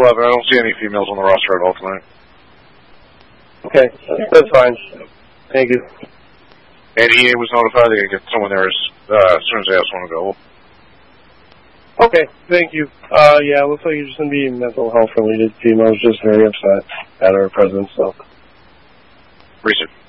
11. I don't see any females on the roster at all tonight. Okay, that's fine. Thank you. And EA was notified they're going to get someone there as soon as they have someone available. Okay, thank you. Yeah, it looks like you're just going to be mental health related. Females just very upset at our presence, so. Research.